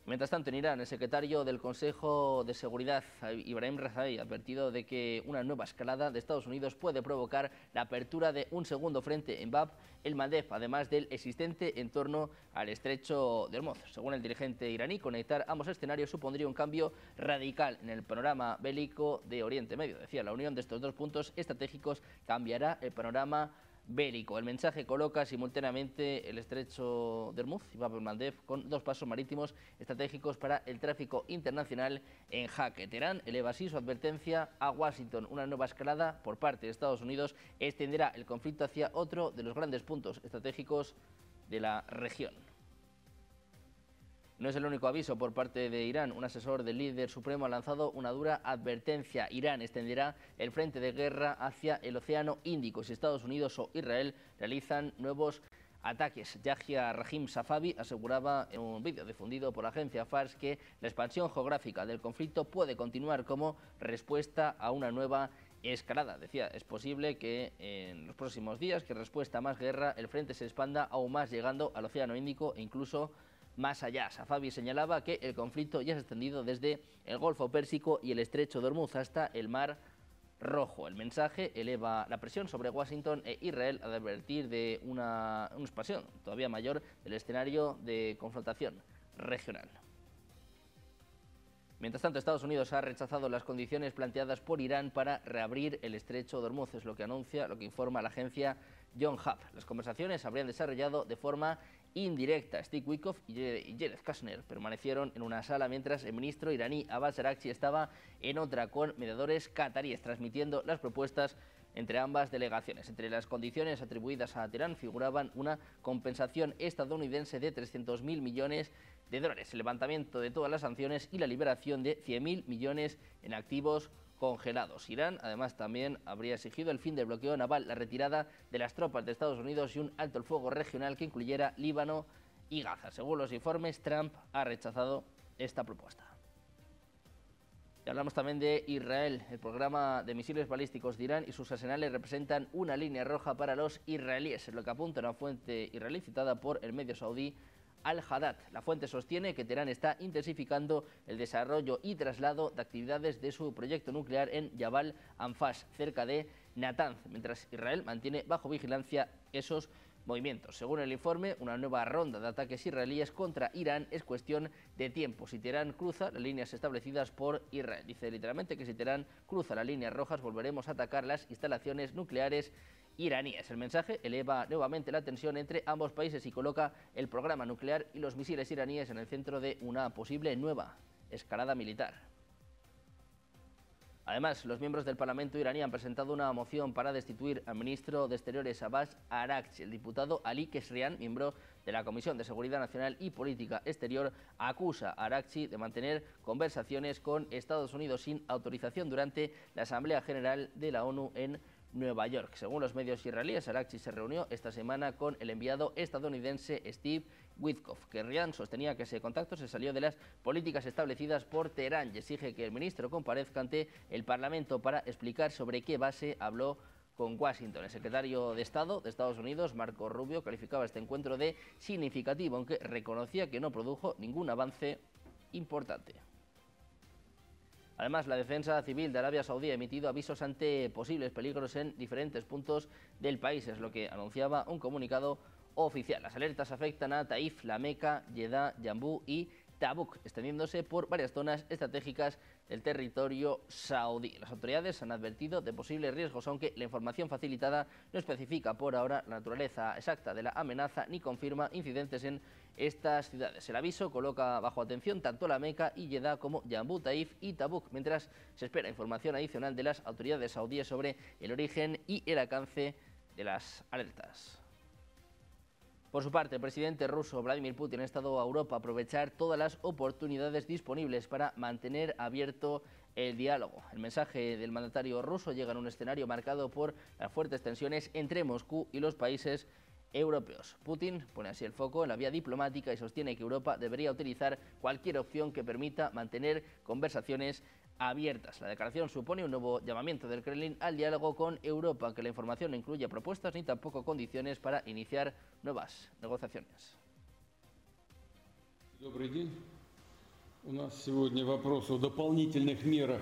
Mientras tanto, en Irán, el secretario del Consejo de Seguridad, Ibrahim Razaei, ha advertido de que una nueva escalada de Estados Unidos puede provocar la apertura de un segundo frente en Bab el-Mandeb, además del existente en torno al estrecho de Hormuz. Según el dirigente iraní, conectar ambos escenarios supondría un cambio radical en el panorama bélico de Oriente Medio. Decía, la unión de estos dos puntos estratégicos cambiará el panorama bélico. El mensaje coloca simultáneamente el estrecho de Hormuz y Bab el-Mandeb con dos pasos marítimos estratégicos para el tráfico internacional en jaque. Teherán eleva así su advertencia a Washington. Una nueva escalada por parte de Estados Unidos extenderá el conflicto hacia otro de los grandes puntos estratégicos de la región. No es el único aviso por parte de Irán. Un asesor del líder supremo ha lanzado una dura advertencia. Irán extenderá el frente de guerra hacia el Océano Índico si Estados Unidos o Israel realizan nuevos ataques. Yahya Rahim Safavi aseguraba en un vídeo difundido por la agencia Fars que la expansión geográfica del conflicto puede continuar como respuesta a una nueva escalada. Decía, es posible que en los próximos días, que respuesta a más guerra, el frente se expanda aún más llegando al Océano Índico e incluso más allá. Safavi señalaba que el conflicto ya se ha extendido desde el Golfo Pérsico y el Estrecho de Hormuz hasta el Mar Rojo. El mensaje eleva la presión sobre Washington e Israel al advertir de una expansión todavía mayor del escenario de confrontación regional. Mientras tanto, Estados Unidos ha rechazado las condiciones planteadas por Irán para reabrir el Estrecho de Hormuz. Es lo que anuncia, lo que informa la agencia Yonhap. Las conversaciones habrían desarrollado de forma indirecta. Steve Witkoff y Jared Kushner permanecieron en una sala mientras el ministro iraní Abbas Araghchi estaba en otra con mediadores cataríes, transmitiendo las propuestas entre ambas delegaciones. Entre las condiciones atribuidas a Teherán figuraban una compensación estadounidense de 300.000 millones de dólares, el levantamiento de todas las sanciones y la liberación de 100.000 millones en activos congelados. Irán, además, también habría exigido el fin del bloqueo naval, la retirada de las tropas de Estados Unidos y un alto el fuego regional que incluyera Líbano y Gaza. Según los informes, Trump ha rechazado esta propuesta. Y hablamos también de Israel. El programa de misiles balísticos de Irán y sus arsenales representan una línea roja para los israelíes, es lo que apunta una fuente israelí citada por el medio saudí Al-Haddad. La fuente sostiene que Teherán está intensificando el desarrollo y traslado de actividades de su proyecto nuclear en Jabal Anfas, cerca de Natanz, mientras Israel mantiene bajo vigilancia esos movimientos. Según el informe, una nueva ronda de ataques israelíes contra Irán es cuestión de tiempo si Teherán cruza las líneas establecidas por Israel. Dice literalmente que si Teherán cruza las líneas rojas volveremos a atacar las instalaciones nucleares iraníes. El mensaje eleva nuevamente la tensión entre ambos países y coloca el programa nuclear y los misiles iraníes en el centro de una posible nueva escalada militar. Además, los miembros del Parlamento iraní han presentado una moción para destituir al ministro de Exteriores Abbas Araghchi. El diputado Ali Kesrian, miembro de la Comisión de Seguridad Nacional y Política Exterior, acusa a Araghchi de mantener conversaciones con Estados Unidos sin autorización durante la Asamblea General de la ONU en Nueva York. Según los medios israelíes, Araghchi se reunió esta semana con el enviado estadounidense Steve Witkoff. Kesrian sostenía que ese contacto se salió de las políticas establecidas por Teherán y exige que el ministro comparezca ante el Parlamento para explicar sobre qué base habló con Washington. El secretario de Estado de Estados Unidos, Marco Rubio, calificaba este encuentro de significativo, aunque reconocía que no produjo ningún avance importante. Además, la Defensa Civil de Arabia Saudí ha emitido avisos ante posibles peligros en diferentes puntos del país, es lo que anunciaba un comunicado oficial. Las alertas afectan a Taif, La Meca, Jeddah, Yambú y Tabuk, extendiéndose por varias zonas estratégicas del territorio saudí. Las autoridades han advertido de posibles riesgos, aunque la información facilitada no especifica por ahora la naturaleza exacta de la amenaza ni confirma incidentes en estas ciudades. El aviso coloca bajo atención tanto La Meca y Jeddah como Yambú, Taif y Tabuk, mientras se espera información adicional de las autoridades saudíes sobre el origen y el alcance de las alertas. Por su parte, el presidente ruso Vladimir Putin ha estado a Europa a aprovechar todas las oportunidades disponibles para mantener abierto el diálogo. El mensaje del mandatario ruso llega en un escenario marcado por las fuertes tensiones entre Moscú y los países europeos. Putin pone así el foco en la vía diplomática y sostiene que Europa debería utilizar cualquier opción que permita mantener conversaciones abiertas. La declaración supone un nuevo llamamiento del Kremlin al diálogo con Europa, aunque la información no incluye propuestas ni tampoco condiciones para iniciar nuevas negociaciones. У нас сегодня вопрос о дополнительных мерах